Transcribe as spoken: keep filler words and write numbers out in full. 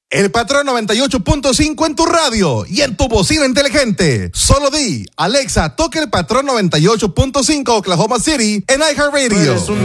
El Patrón noventa y ocho punto cinco en tu radio y en tu bocina inteligente. Solo di, Alexa, toca el Patrón noventa y ocho punto cinco Oklahoma City en iHeartRadio.